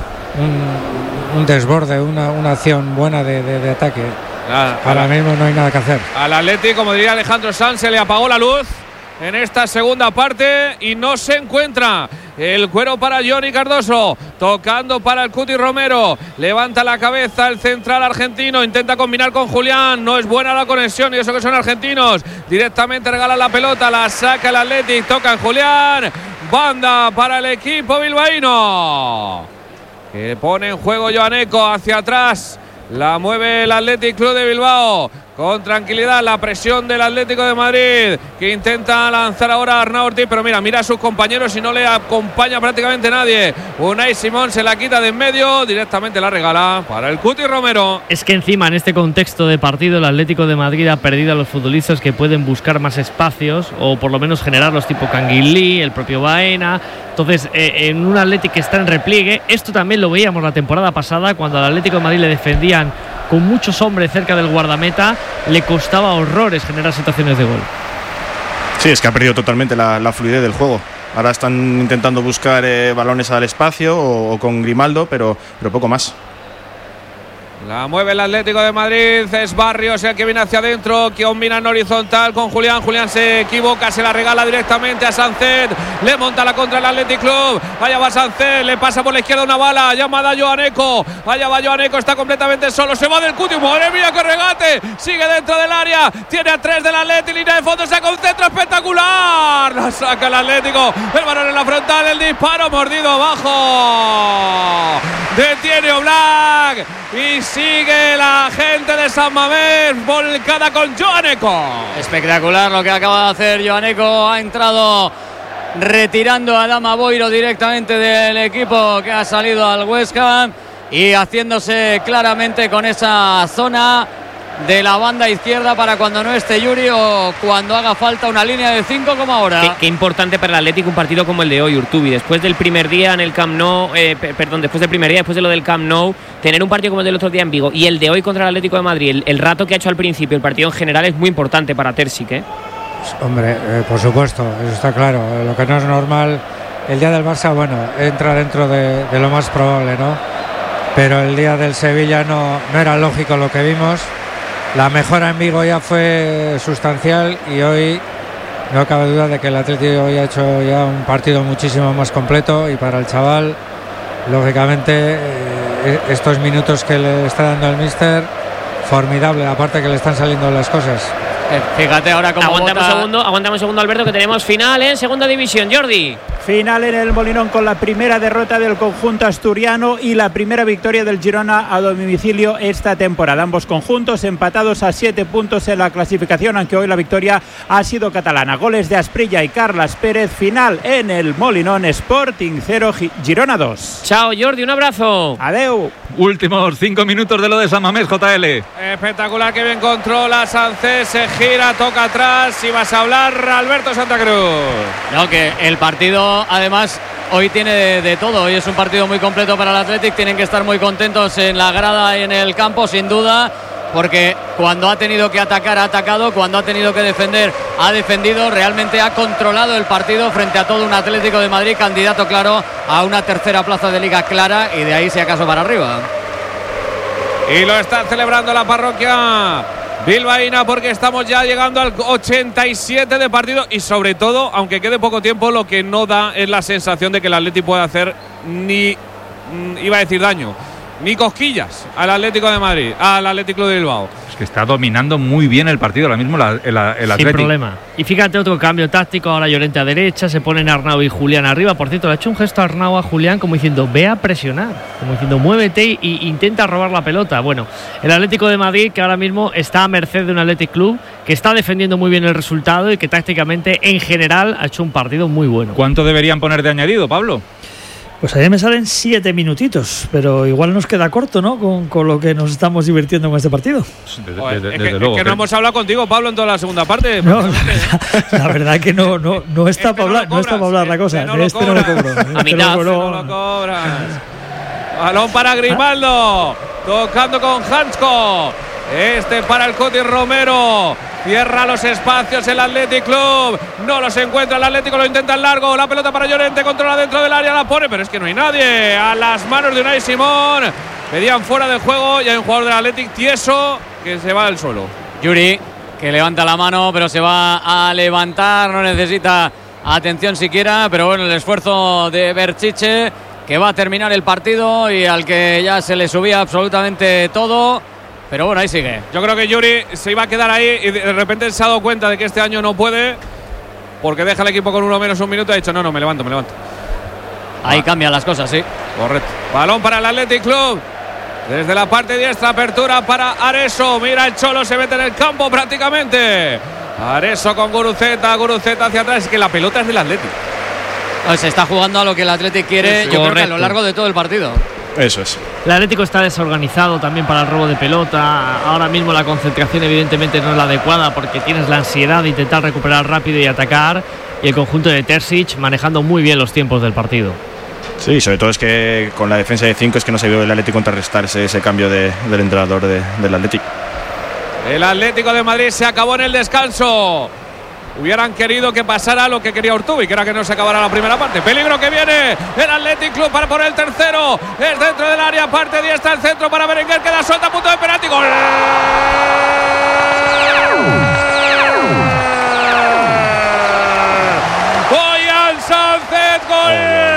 D: un, un desborde, una, una acción buena de, de, de ataque. Nada, ahora mismo no hay nada que hacer.
A: Al Atlético, como diría Alejandro Sanz, se le apagó la luz en esta segunda parte y no se encuentra. El cuero para Johnny Cardoso, tocando para el Cuti Romero, levanta la cabeza el central argentino, intenta combinar con Julián, no es buena la conexión, y eso que son argentinos, directamente regala la pelota, la saca el Athletic, toca en Julián, banda para el equipo bilbaíno, que pone en juego Joaneko hacia atrás. La mueve el Athletic Club de Bilbao con tranquilidad, la presión del Atlético de Madrid, que intenta lanzar ahora a Arnau Ortiz, pero mira, mira a sus compañeros y no le acompaña prácticamente nadie. Unai Simón se la quita de en medio, directamente la regala para el Cuti Romero.
F: Es que encima en este contexto de partido el Atlético de Madrid ha perdido a los futbolistas que pueden buscar más espacios, o por lo menos generarlos, tipo Canguilí, el propio Baena. Entonces, eh, en un Atlético que está en repliegue, esto también lo veíamos la temporada pasada, cuando al Atlético de Madrid le defendían con muchos hombres cerca del guardameta, le costaba horrores generar situaciones de gol.
G: Sí, es que ha perdido totalmente la, la fluidez del juego. Ahora están intentando buscar eh, balones al espacio o, o con Grimaldo, pero, pero poco más.
A: La mueve el Atlético de Madrid, es Barrios el que viene hacia adentro, que combina en horizontal con Julián. Julián se equivoca, se la regala directamente a Sánchez, le monta la contra el Athletic Club. Allá va Sánchez, le pasa por la izquierda una bala, llamada a Joaneco. Allá va Joaneco, está completamente solo, se va del Cuti. Madre mía, que regate, sigue dentro del área, tiene a tres del Athletic, línea de fondo, saca un centro espectacular. La saca el Atlético, el balón en la frontal, el disparo mordido abajo. Detiene Oblak y sigue la gente de San Mamés volcada con Joaneco.
B: Espectacular lo que acaba de hacer Joaneco. Ha entrado retirando a Adama Boiro directamente del equipo que ha salido al Huesca y haciéndose claramente con esa zona de la banda izquierda para cuando no esté Yuri o cuando haga falta una línea de cinco como ahora.
E: Qué, qué importante para el Atlético un partido como el de hoy, Urtubi. Después del primer día en el Camp Nou, eh, perdón, después del primer día, después de lo del Camp Nou, tener un partido como el del otro día en Vigo y el de hoy contra el Atlético de Madrid, el, el rato que ha hecho al principio, el partido en general es muy importante para Terzic, ¿eh?
D: Hombre, eh, por supuesto, eso está claro. Lo que no es normal, el día del Barça, bueno, entra dentro de, de lo más probable, ¿no? Pero el día del Sevilla no, no era lógico lo que vimos. La mejora en Vigo ya fue sustancial y hoy no cabe duda de que el Atlético hoy ha hecho ya un partido muchísimo más completo y para el chaval, lógicamente, eh, estos minutos que le está dando el míster, formidable, aparte que le están saliendo las cosas.
B: Eh, fíjate ahora cómo
E: aguantamos
B: bota...
E: un segundo, aguantamos un segundo, Alberto, que tenemos final en segunda división. Jordi.
M: Final en el Molinón con la primera derrota del conjunto asturiano y la primera victoria del Girona a domicilio esta temporada. Ambos conjuntos empatados a siete puntos en la clasificación, aunque hoy la victoria ha sido catalana. Goles de Asprilla y Carlas Pérez. Final en el Molinón, Sporting cero, Girona dos.
E: Chao, Jordi, un abrazo.
M: Adeu.
C: Últimos cinco minutos de lo de San Mamés, J L.
A: Espectacular, que bien controla Sánchez, se gira, toca atrás y vas a hablar Alberto Santa Cruz.
B: No, que el partido además hoy tiene de, de todo. Hoy es un partido muy completo para el Athletic. Tienen que estar muy contentos en la grada y en el campo, sin duda, porque cuando ha tenido que atacar ha atacado, cuando ha tenido que defender ha defendido. Realmente ha controlado el partido frente a todo un Atlético de Madrid candidato claro a una tercera plaza de liga clara y de ahí si acaso para arriba.
A: Y lo está celebrando la parroquia bilbaína porque estamos ya llegando al ochenta y siete de partido y sobre todo, aunque quede poco tiempo, lo que no da es la sensación de que el Atleti puede hacer ni, iba a decir daño, ni cosquillas al Atlético de Madrid, al Atlético de Bilbao.
C: Es que está dominando muy bien el partido ahora mismo el, el, el Atleti.
F: Sin problema. Y fíjate, otro cambio táctico, ahora Llorente a derecha, se ponen Arnau y Julián arriba. Por cierto, le ha hecho un gesto a Arnau a Julián como diciendo, ve a presionar, como diciendo, muévete y, y intenta robar la pelota. Bueno, el Atlético de Madrid que ahora mismo está a merced de un Athletic Club que está defendiendo muy bien el resultado y que tácticamente en general ha hecho un partido muy bueno.
C: ¿Cuánto deberían poner de añadido, Pablo?
O: Pues ayer me salen siete minutitos, pero igual nos queda corto, ¿no? Con, con lo que nos estamos divirtiendo con este partido.
C: Desde,
A: Joder,
C: desde,
A: es,
C: desde
A: que,
C: luego,
A: es que no hemos hablado contigo, Pablo, en toda la segunda parte.
O: No, la, verdad, la verdad que no, no, no está
A: este
O: para hablar, no, no está para hablar la cosa.
A: No
O: de este no lo cobro.
E: A mitad.
A: No lo cobras. Balón para Grimaldo, tocando con Hansko. Este para el Coti Romero. Cierra los espacios el Athletic Club. No los encuentra el Atlético, lo intenta en largo. La pelota para Llorente, controla dentro del área, la pone, pero es que no hay nadie. A las manos de Unai Simón. Pedían fuera de juego y hay un jugador del Athletic tieso que se va del suelo.
B: Yuri, que levanta la mano, pero se va a levantar. No necesita atención siquiera, pero bueno, el esfuerzo de Berchiche, que va a terminar el partido y al que ya se le subía absolutamente todo. Pero bueno, ahí sigue.
A: Yo creo que Yuri se iba a quedar ahí y de repente se ha dado cuenta de que este año no puede, porque deja el equipo con uno menos un minuto y ha dicho, no, no, me levanto, me levanto.
B: Ahí
A: ah.
B: cambian las cosas, sí.
A: Correcto. Balón para el Athletic Club. Desde la parte diestra, apertura para Areso. Mira, el Cholo se mete en el campo prácticamente. Areso con Guruceta, Guruceta hacia atrás. Es que la pelota es del Athletic.
B: Pues se está jugando a lo que el Athletic quiere, sí, sí. Yo Correcto. Creo que a lo largo de todo el partido.
G: Eso es.
F: El Atlético está desorganizado también para el robo de pelota. Ahora mismo la concentración evidentemente no es la adecuada porque tienes la ansiedad de intentar recuperar rápido y atacar. Y el conjunto de Terzic manejando muy bien los tiempos del partido.
G: Sí, sobre todo es que con la defensa de cinco es que no se vio el Atlético contrarrestarse ese cambio de, del entrenador de, del Atlético.
A: El Atlético de Madrid se acabó en el descanso. hubieran querido que pasara lo que quería Urtubi, que era que no se acabara la primera parte. Peligro que viene el Athletic Club para por el tercero. Es dentro del área, parte diestra el centro para Berenguer, queda suelta a punto de penalti. ¡Gol! Ollán Sánchez, gol.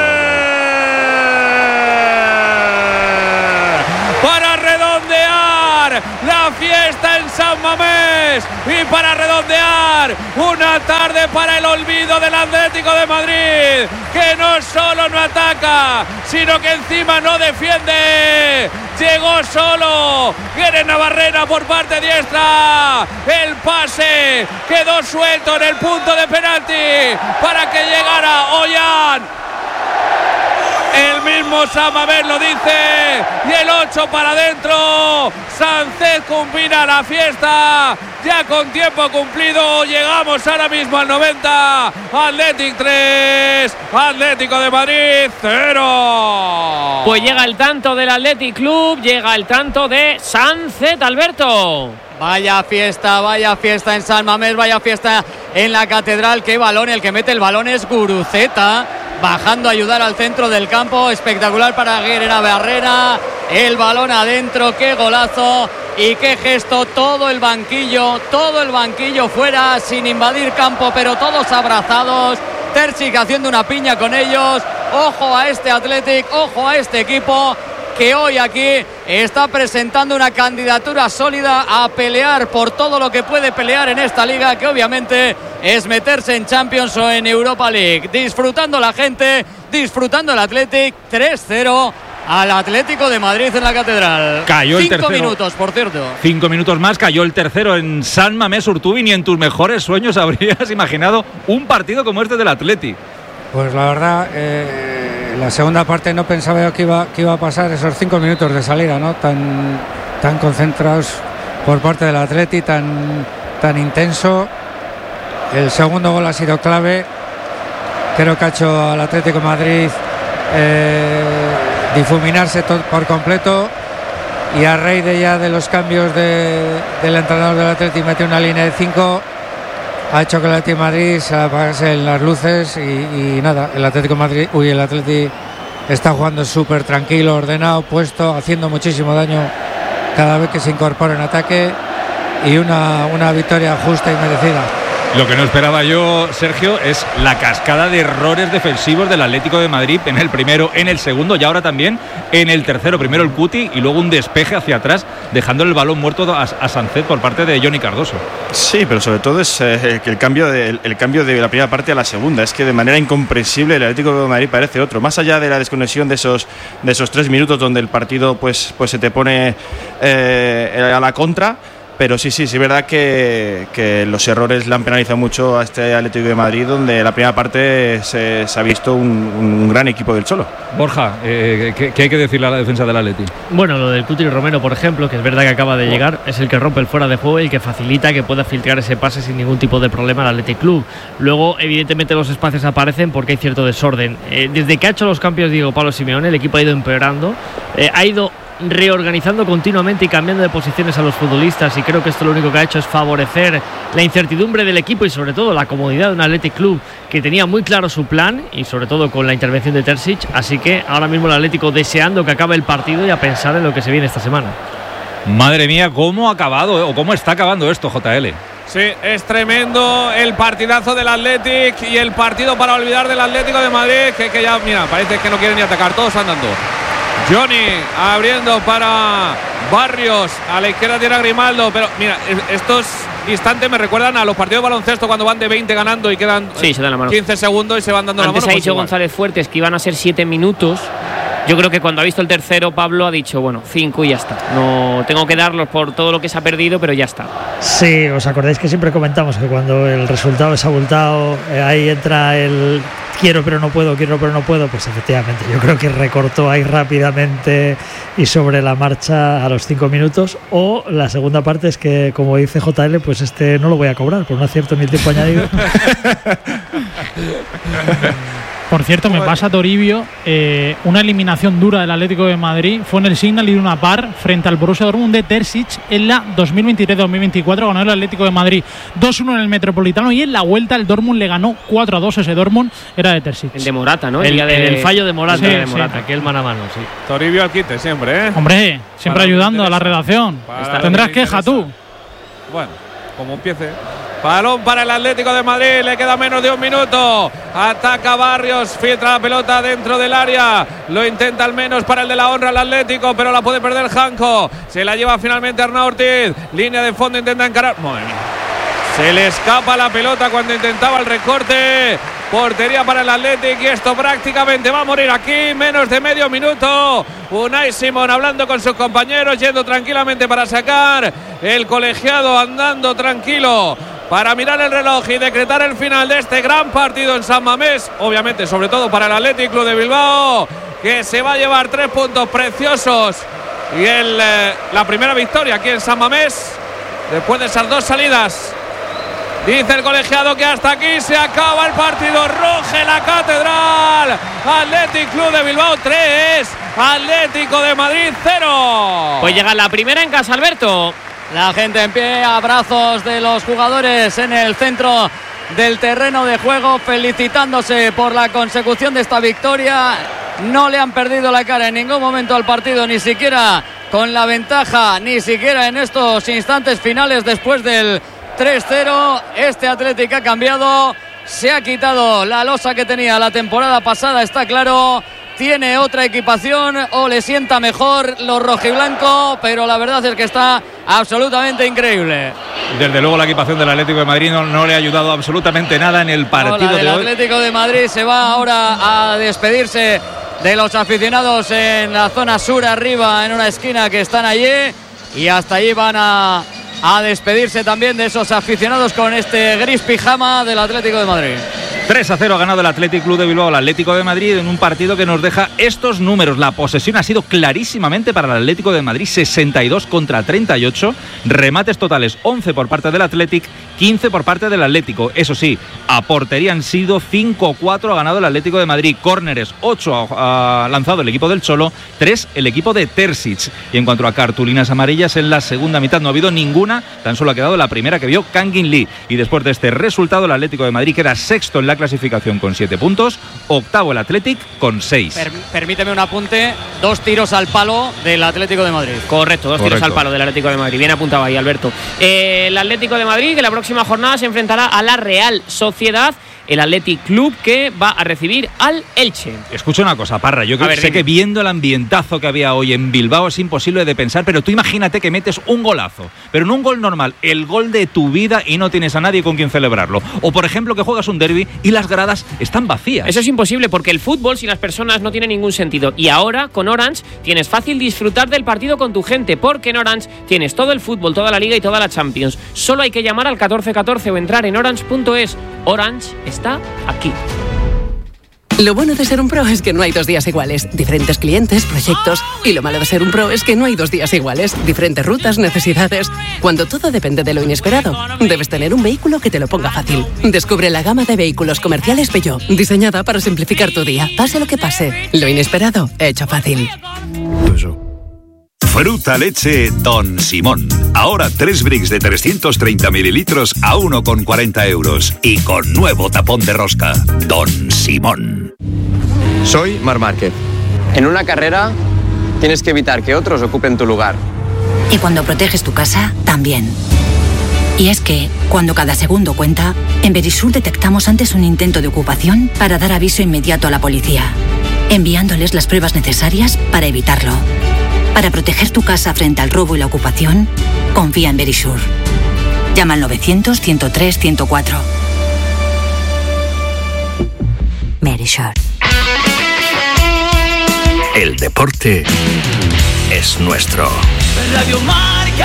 A: Para redondear la fiesta en San Mamés y para redondear una tarde para el olvido del Atlético de Madrid, que no solo no ataca, sino que encima no defiende. Llegó solo Guerin Navarrena por parte diestra. El pase quedó suelto en el punto de penalti para que llegara Ollán. El mismo San Mamés lo dice. Y el ocho para adentro. Sánchez combina la fiesta. Ya con tiempo cumplido. Llegamos ahora mismo al noventa. Athletic tres. Atlético de Madrid cero.
E: Pues llega el tanto del Athletic Club. Llega el tanto de Sánchez, Alberto.
B: Vaya fiesta, vaya fiesta en San Mamés, vaya fiesta en la Catedral. Qué balón, el que mete el balón es Guruceta, bajando a ayudar al centro del campo. Espectacular para Guerin Navarrena. El balón adentro, qué golazo y qué gesto. Todo el banquillo, todo el banquillo fuera, sin invadir campo, pero todos abrazados. Terzic haciendo una piña con ellos. Ojo a este Athletic, ojo a este equipo, que hoy aquí está presentando una candidatura sólida a pelear por todo lo que puede pelear en esta liga, que obviamente es meterse en Champions o en Europa League. Disfrutando la gente, disfrutando el Athletic. tres cero al Atlético de Madrid en la Catedral.
C: Cayó el
B: Cinco
C: tercero.
B: minutos, por cierto.
C: Cinco minutos más, cayó el tercero en San Mamés. Urtubi, ni en tus mejores sueños habrías imaginado un partido como este del Athletic.
D: Pues la verdad, eh, la segunda parte no pensaba yo que iba, que iba a pasar esos cinco minutos de salida, ¿no? Tan, tan concentrados por parte del Athletic, tan, tan intenso. El segundo gol ha sido clave. Creo que ha hecho al Atlético de Madrid eh, difuminarse todo por completo. Y a raíz de ya de los cambios de, del entrenador del Athletic, metió una línea de cinco. Ha hecho que el Atlético de Madrid se apagase en las luces y, y nada, el Atlético de Madrid, uy, el Atlético está jugando súper tranquilo, ordenado, puesto, haciendo muchísimo daño cada vez que se incorpora en ataque, y una, una victoria justa y merecida.
C: Lo que no esperaba yo, Sergio, es la cascada de errores defensivos del Atlético de Madrid en el primero, en el segundo y ahora también en el tercero. Primero el Cuti y luego un despeje hacia atrás, dejándole el balón muerto a, a Sánchez por parte de Johnny Cardoso.
G: Sí, pero sobre todo es eh, que el cambio, de, el, el cambio de la primera parte a la segunda. Es que de manera incomprensible el Atlético de Madrid parece otro. Más allá de la desconexión de esos, de esos tres minutos donde el partido pues, pues se te pone eh, a la contra. Pero sí, sí, sí, es verdad que, que los errores le han penalizado mucho a este Atlético de Madrid, donde la primera parte se, se ha visto un, un gran equipo del Cholo.
C: Borja, eh, ¿qué, ¿qué hay que decirle a la defensa del Atlético?
P: Bueno, lo del Cuti Romero, por ejemplo, que es verdad que acaba de llegar, es el que rompe el fuera de juego y el que facilita que pueda filtrar ese pase sin ningún tipo de problema al Athletic Club. Luego, evidentemente, los espacios aparecen porque hay cierto desorden. Eh, desde que ha hecho los cambios Diego Pablo Simeone, el equipo ha ido empeorando, eh, ha ido reorganizando continuamente y cambiando de posiciones a los futbolistas, y creo que esto lo único que ha hecho es favorecer la incertidumbre del equipo y sobre todo la comodidad de un Athletic Club que tenía muy claro su plan, y sobre todo con la intervención de Terzic. Así que ahora mismo el Atlético deseando que acabe el partido y a pensar en lo que se viene esta semana.
C: Madre mía, cómo ha acabado, o cómo está acabando esto, J L.
A: Sí, es tremendo el partidazo del Athletic y el partido para olvidar del Atlético de Madrid, que, que ya, mira, parece que no quieren ni atacar, todos andando. Johnny abriendo para Barrios, a la izquierda tiene a Grimaldo, pero mira, estos instantes me recuerdan a los partidos de baloncesto cuando van de veinte ganando y quedan
E: sí, se dan la mano.
A: quince segundos y se van dando
E: Antes
A: la mano.
E: Antes ha dicho pues González Fuertes que iban a ser siete minutos. Yo creo que cuando ha visto el tercero, Pablo ha dicho, bueno, cinco y ya está. No tengo que darlos por todo lo que se ha perdido, pero ya está.
O: Sí, os acordáis que siempre comentamos que cuando el resultado es abultado, eh, ahí entra el quiero pero no puedo, quiero pero no puedo. Pues efectivamente, yo creo que recortó ahí rápidamente y sobre la marcha a los cinco minutos. O la segunda parte es que, como dice J L, pues este no lo voy a cobrar por un acierto ni el tiempo añadido.
Q: Por cierto, me pasa Toribio, eh, una eliminación dura del Atlético de Madrid fue en el Signal Iduna Park frente al Borussia Dortmund de Terzic en la dos mil veintitrés dos mil veinticuatro. Ganó el Atlético de Madrid dos uno en el Metropolitano y en la vuelta el Dortmund le ganó cuatro a dos. Ese Dortmund era de Terzic.
E: El de Morata, ¿no?
P: El,
E: el, de...
P: el fallo de Morata,
Q: sí,
P: de Morata,
Q: sí.
P: aquel mano a mano, sí.
A: Toribio al quite siempre, ¿eh?
Q: Hombre, siempre
A: Para
Q: ayudando a la redacción.
A: Para
Q: Tendrás
A: que
Q: queja tú.
A: Bueno, como empiece. Balón para el Atlético de Madrid, le queda menos de un minuto. Ataca Barrios, filtra la pelota dentro del área. Lo intenta al menos para el de la honra el Atlético, pero la puede perder Janko. Se la lleva finalmente Arnau Ortiz. Línea de fondo, intenta encarar. Madre mía. Se le escapa la pelota cuando intentaba el recorte. Portería para el Atlético y esto prácticamente va a morir aquí. Menos de medio minuto. Unai Simón hablando con sus compañeros, yendo tranquilamente para sacar. El colegiado andando tranquilo para mirar el reloj y decretar el final de este gran partido en San Mamés. Obviamente, sobre todo para el Athletic Club de Bilbao, que se va a llevar tres puntos preciosos y el, eh, la primera victoria aquí en San Mamés después de esas dos salidas. Dice el colegiado que hasta aquí se acaba el partido. Ruge la catedral. Athletic Club de Bilbao tres, Atlético de Madrid cero.
E: Pues llega la primera en casa, Alberto.
B: La gente en pie, abrazos de los jugadores en el centro del terreno de juego, felicitándose por la consecución de esta victoria. No le han perdido la cara en ningún momento al partido, ni siquiera con la ventaja, ni siquiera en estos instantes finales después del tres cero. Este Atlético ha cambiado, se ha quitado la losa que tenía la temporada pasada, está claro. Tiene otra equipación o le sienta mejor los rojiblancos, pero la verdad es que está absolutamente increíble.
C: Desde luego la equipación del Atlético de Madrid no, no le ha ayudado absolutamente nada en el partido
B: no,
C: de
B: el
C: hoy.
B: El Atlético de Madrid se va ahora a despedirse de los aficionados en la zona sur arriba, en una esquina que están allí, y hasta allí van a, a despedirse también de esos aficionados con este gris pijama del Atlético de Madrid.
C: tres a cero ha ganado el Athletic Club de Bilbao al Atlético de Madrid en un partido que nos deja estos números. La posesión ha sido clarísimamente para el Atlético de Madrid, sesenta y dos contra treinta y ocho. Remates totales, once por parte del Athletic, quince por parte del Atlético. Eso sí, a portería han sido cinco cuatro, ha ganado el Atlético de Madrid. Córneres, ocho ha lanzado el equipo del Cholo, tres el equipo de Terzic. Y en cuanto a cartulinas amarillas, en la segunda mitad no ha habido ninguna, tan solo ha quedado la primera que vio Kangin Lee. Y después de este resultado, el Atlético de Madrid queda sexto en la clasificación con siete puntos, octavo el Athletic con seis.
B: Per- permíteme un apunte, dos tiros al palo del Atlético de Madrid.
E: Correcto, dos
C: Correcto.
E: tiros al palo del Atlético de Madrid. Bien apuntado ahí, Alberto. Eh, el Atlético de Madrid, que la próxima jornada se enfrentará a la Real Sociedad, el Athletic Club, que va a recibir al Elche.
C: Escucha una cosa, Parra, yo creo,
E: ver,
C: sé
E: dime.
C: que viendo el ambientazo que había hoy en Bilbao es imposible de pensar, pero tú imagínate que metes un golazo, pero no un gol normal, el gol de tu vida y no tienes a nadie con quien celebrarlo. O por ejemplo que juegas un derbi y las gradas están vacías.
E: Eso es imposible porque el fútbol sin las personas no tiene ningún sentido. Y ahora con Orange tienes fácil disfrutar del partido con tu gente, porque en Orange tienes todo el fútbol, toda la Liga y toda la Champions. Solo hay que llamar al catorce catorce o entrar en orange punto es. Orange está aquí.
R: Lo bueno de ser un pro es que no hay dos días iguales. Diferentes clientes, proyectos. Y lo malo de ser un pro es que no hay dos días iguales. Diferentes rutas, necesidades. Cuando todo depende de lo inesperado, debes tener un vehículo que te lo ponga fácil. Descubre la gama de vehículos comerciales Peugeot, diseñada para simplificar tu día. Pase lo que pase, lo inesperado, hecho fácil.
S: Fruta leche Don Simón. Ahora tres bricks de trescientos treinta mililitros a uno con cuarenta euros. Y con nuevo tapón de rosca. Don Simón.
T: Soy Marc Márquez. En una carrera tienes que evitar que otros ocupen tu lugar.
U: Y cuando proteges tu casa, también. Y es que, cuando cada segundo cuenta, en Verisur detectamos antes un intento de ocupación para dar aviso inmediato a la policía, enviándoles las pruebas necesarias para evitarlo. Para proteger tu casa frente al robo y la ocupación, confía en Verisur. Llama al novecientos, ciento tres, ciento cuatro. Verisur.
S: El deporte es nuestro.
V: Radio Marca.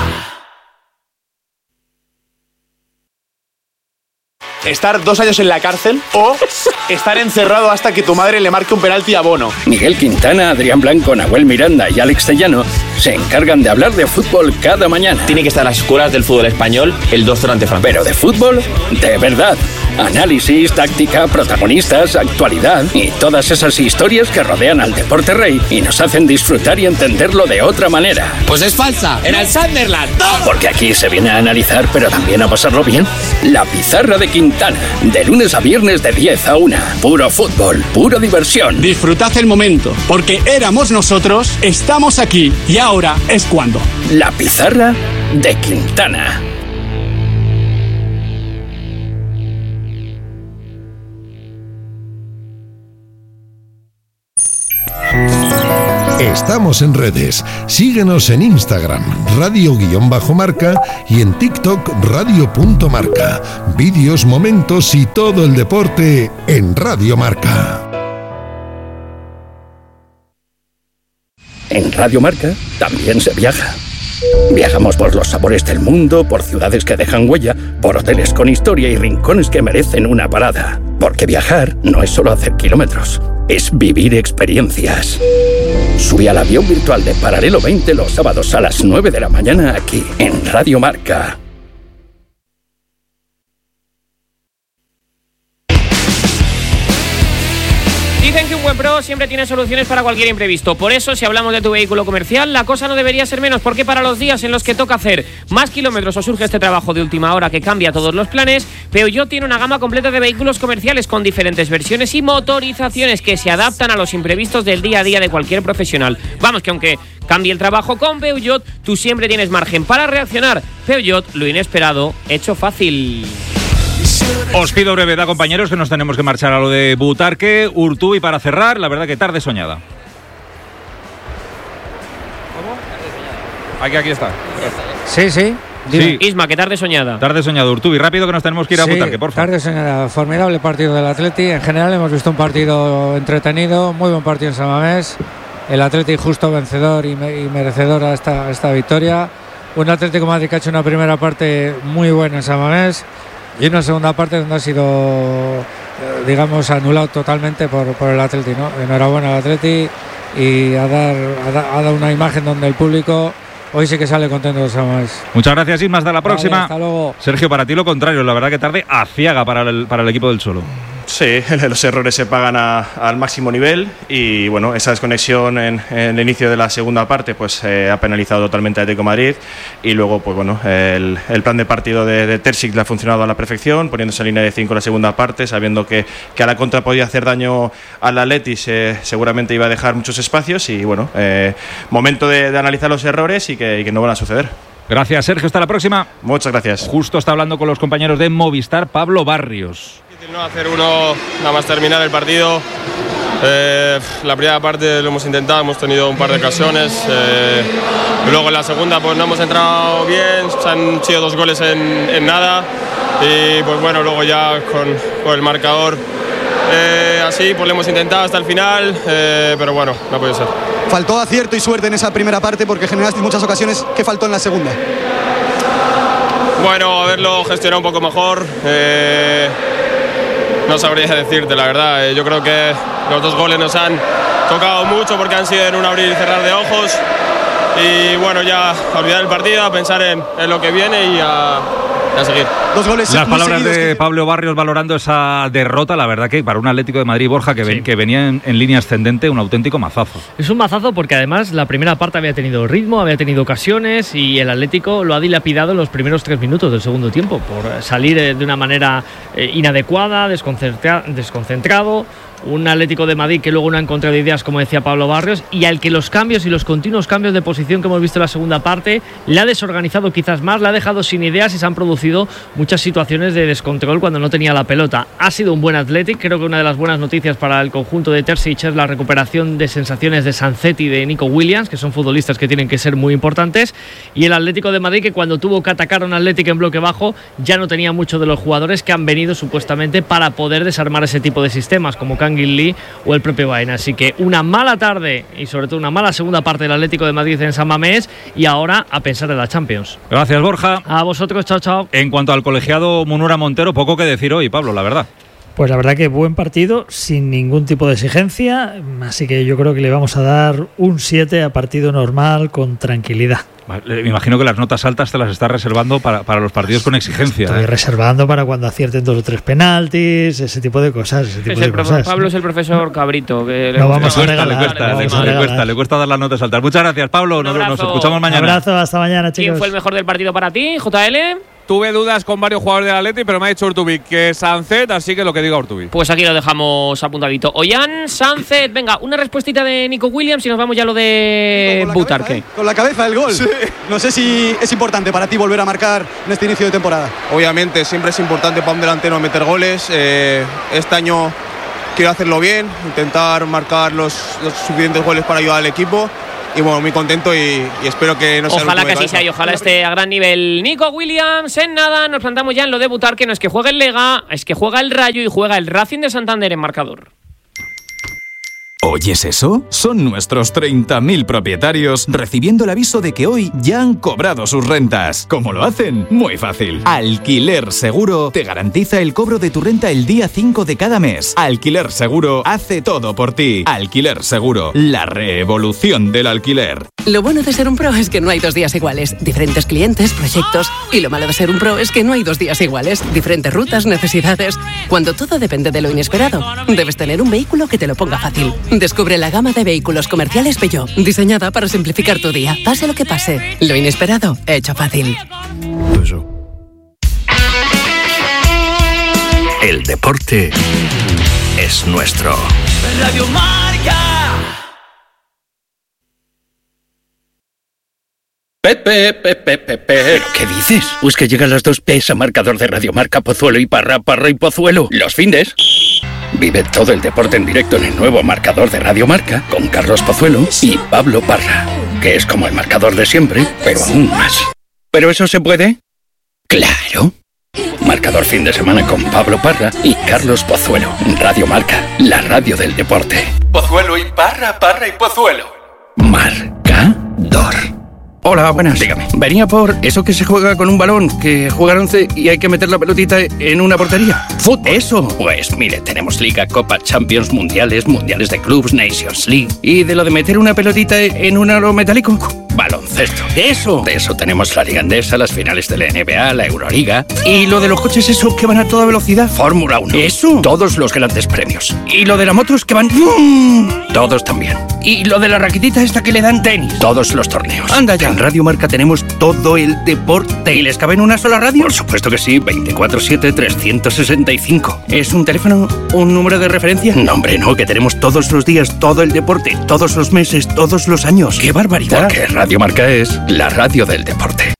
V: Estar dos años en la cárcel o estar encerrado hasta que tu madre le marque un penalti a Bono.
W: Miguel Quintana, Adrián Blanco, Nahuel Miranda y Alex Tellano se encargan de hablar de fútbol cada mañana.
V: Tiene que estar a las escuelas del fútbol español el dos cero ante Francia.
W: Pero de fútbol, de verdad. Análisis, táctica, protagonistas, actualidad y todas esas historias que rodean al deporte rey y nos hacen disfrutar y entenderlo de otra manera.
J: Pues es falsa, era el Sunderland.
W: Porque aquí se viene a analizar, pero también a pasarlo bien. La Pizarra de Quintana, de lunes a viernes de diez a una. Puro fútbol, pura diversión.
J: Disfrutad el momento, porque éramos nosotros, estamos aquí y ahora es cuando.
W: La Pizarra de Quintana.
K: Estamos en redes. Síguenos en Instagram, radio-marca y en TikTok, radio.marca. Vídeos, momentos y todo el deporte en Radio Marca.
W: En Radio Marca también se viaja. Viajamos por los sabores del mundo, por ciudades que dejan huella, por hoteles con historia y rincones que merecen una parada. Porque viajar no es solo hacer kilómetros, es vivir experiencias. Sube al avión virtual de Paralelo veinte los sábados a las nueve de la mañana aquí, en Radio Marca.
E: Dicen que un buen pro siempre tiene soluciones para cualquier imprevisto. Por eso, si hablamos de tu vehículo comercial, la cosa no debería ser menos, porque para los días en los que toca hacer más kilómetros o surge este trabajo de última hora que cambia todos los planes, Peugeot tiene una gama completa de vehículos comerciales con diferentes versiones y motorizaciones que se adaptan a los imprevistos del día a día de cualquier profesional. Vamos, que aunque cambie el trabajo con Peugeot, tú siempre tienes margen para reaccionar. Peugeot, lo inesperado, hecho fácil.
C: Os pido brevedad, compañeros, que nos tenemos que marchar a lo de Butarque, Urtubey para cerrar. La verdad que tarde soñada.
A: ¿Cómo? Aquí, aquí está.
D: Sí, sí.
C: Sí.
E: Isma, que tarde soñada.
C: Tarde soñada, Urtubey. Rápido que nos tenemos que ir a
D: Sí,
C: Butarque, por favor.
D: tarde soñada. Formidable partido del Atleti. En general hemos visto un partido entretenido, muy buen partido en San Mamés. El Atleti justo vencedor y, me, y merecedor a esta, a esta victoria. Un Atlético de Madrid que ha hecho una primera parte muy buena en San Mamés. Y una segunda parte donde ha sido, digamos, anulado totalmente por, por el Atleti, ¿no? Enhorabuena al Atleti y a dar, a, da, a dar una imagen donde el público hoy sí que sale contento de San Mamés.
C: Muchas gracias, Isma. Hasta la próxima.
D: Vale, hasta luego.
C: Sergio, para ti lo contrario. La verdad que tarde aciaga para el, para el equipo del Cholo.
G: Sí, los errores se pagan a, al máximo nivel y bueno, esa desconexión en, en el inicio de la segunda parte pues eh, ha penalizado totalmente a Atlético de Madrid y luego pues bueno, el, el plan de partido de, de Terzic le ha funcionado a la perfección, poniéndose en línea de cinco en la segunda parte, sabiendo que, que a la contra podía hacer daño al Atleti, se, seguramente iba a dejar muchos espacios y bueno, eh, momento de, de analizar los errores y que, y que no van a suceder.
C: Gracias, Sergio. Hasta la próxima.
G: Muchas gracias.
C: Justo está hablando con los compañeros de Movistar, Pablo Barrios.
L: No hacer uno, nada más terminar el partido. Eh, la primera parte lo hemos intentado, hemos tenido un par de ocasiones. Eh, luego en la segunda pues no hemos entrado bien, se han sido dos goles en, en nada. Y pues bueno, luego ya con, con el marcador eh, así, pues lo hemos intentado hasta el final, eh, pero bueno, no puede ser.
X: Faltó acierto y suerte en esa primera parte porque generaste muchas ocasiones. ¿Qué faltó en la segunda?
L: Bueno, haberlo gestionado un poco mejor. Eh, No sabría decirte, la verdad. Yo creo que los dos goles nos han tocado mucho porque han sido en un abrir y cerrar de ojos. Y bueno, ya a olvidar el partido, a pensar en, en lo que viene y a, a seguir.
X: Dos goles.
C: Las palabras de que... Pablo Barrios valorando esa derrota, la verdad que para un Atlético de Madrid, Borja, que, ven, sí. que venía en, en línea ascendente, un auténtico mazazo.
P: Es un mazazo porque además la primera parte había tenido ritmo, había tenido ocasiones y el Atlético lo ha dilapidado en los primeros tres minutos del segundo tiempo por salir de una manera eh, inadecuada, desconcentra- desconcentrado. Un Atlético de Madrid que luego no ha encontrado ideas, como decía Pablo Barrios, y al que los cambios y los continuos cambios de posición que hemos visto en la segunda parte le ha desorganizado quizás más, le ha dejado sin ideas y se han producido muchas situaciones de descontrol cuando no tenía la pelota. Ha sido un buen Athletic, creo que una de las buenas noticias para el conjunto de Terzic es la recuperación de sensaciones de Sanzetti y de Nico Williams, que son futbolistas que tienen que ser muy importantes, y el Atlético de Madrid que cuando tuvo que atacar a un Athletic en bloque bajo ya no tenía mucho de los jugadores que han venido supuestamente para poder desarmar ese tipo de sistemas, como Kangin Lee o el propio Baena. Así que una mala tarde y sobre todo una mala segunda parte del Atlético de Madrid en San Mamés y ahora a pensar en la Champions.
C: Gracias, Borja.
P: A vosotros, chao, chao.
C: En cuanto al colegiado Munura Montero, poco que decir hoy, Pablo, la verdad.
O: Pues la verdad que buen partido, sin ningún tipo de exigencia, así que yo creo que le vamos a dar un siete a partido normal con tranquilidad.
C: Me imagino que las notas altas te las estás reservando para, para los partidos con exigencia.
O: Estoy
C: ¿eh?
O: reservando para cuando acierten dos o tres penaltis, ese tipo de cosas. Ese tipo
E: es
O: de
E: el
O: cosas.
E: Pablo es el profesor Cabrito. Que
O: no vamos a
C: Le
O: regalar.
C: cuesta,
O: no
C: le,
O: vamos a
C: le,
O: regalar.
C: cuesta, le cuesta dar las notas altas. Muchas gracias, Pablo. Nos, nos escuchamos mañana.
O: Un abrazo, hasta mañana, chicos.
E: ¿Quién fue el mejor del partido para ti, J L?
A: Tuve dudas con varios jugadores del Atleti, pero me ha dicho Urtubi que Sancet, así que lo que diga Urtubi.
E: Pues aquí lo dejamos apuntadito. Ollán, Sancet, venga, una respuestita de Nico Williams y nos vamos ya a lo de Butarque.
X: ¿eh? Con la cabeza el gol. Sí. No sé si es importante para ti volver a marcar en este inicio de temporada.
H: Obviamente, siempre es importante para un delantero meter goles. Eh, este año quiero hacerlo bien, intentar marcar los, los suficientes goles para ayudar al equipo. Y bueno, muy contento y, y espero que no sea el último de cabeza.
E: Ojalá que así sea y ojalá esté a gran nivel Nico Williams. En nada, nos plantamos ya en lo de Butarque. No es que juegue el Lega, es que juega el Rayo y juega el Racing de Santander en marcador.
I: ¿Oyes eso? Son nuestros treinta mil propietarios recibiendo el aviso de que hoy ya han cobrado sus rentas. ¿Cómo lo hacen? Muy fácil. Alquiler Seguro te garantiza el cobro de tu renta el día cinco de cada mes. Alquiler Seguro hace todo por ti. Alquiler Seguro, la revolución del alquiler.
R: Lo bueno de ser un pro es que no hay dos días iguales. Diferentes clientes, proyectos. Y lo malo de ser un pro es que no hay dos días iguales. Diferentes rutas, necesidades. Cuando todo depende de lo inesperado, debes tener un vehículo que te lo ponga fácil. Descubre la gama de vehículos comerciales Peugeot, diseñada para simplificar tu día. Pase lo que pase, lo inesperado, hecho fácil.
W: El deporte es nuestro.
M: Radio Marca.
W: Pepe, Pepe, Pepe. ¿Pero qué dices? Pues que llegan las dos P's a marcador de Radio Marca, Pozuelo y Parra, Parra y Pozuelo. Los findes. Vive todo el deporte en directo en el nuevo marcador de Radio Marca con Carlos Pozuelo y Pablo Parra, que es como el marcador de siempre, pero aún más. ¿Pero eso se puede? ¡Claro! Marcador fin de semana con Pablo Parra y Carlos Pozuelo. Radio Marca, la radio del deporte.
M: Pozuelo y Parra, Parra y Pozuelo.
W: Marcador. Hola, buenas. Dígame. Venía por eso que se juega con un balón, que juegan once y hay que meter la pelotita en una portería. ¿Fútbol? Eso. Pues mire, tenemos Liga, Copa, Champions, Mundiales, Mundiales de Clubs, Nations League. ¿Y de lo de meter una pelotita en un aro metálico? Baloncesto. ¿De eso? De eso tenemos la Liga Endesa, las finales de la N B A, la Euroliga. ¿Y lo de los coches esos que van a toda velocidad? Fórmula uno. ¿Eso? Todos los grandes premios. ¿Y lo de las motos que van? ¡Mmm! Todos también. ¿Y lo de la raquetita esta que le dan tenis? Todos los torneos. Anda ya. En Radio Marca tenemos todo el deporte. ¿Y les cabe en una sola radio? Por supuesto que sí, veinticuatro siete, trescientos sesenta y cinco. ¿Es un teléfono? ¿Un número de referencia? No, hombre, no, que tenemos todos los días, todo el deporte, todos los meses, todos los años. ¡Qué barbaridad! Porque Radio Marca es la radio del deporte.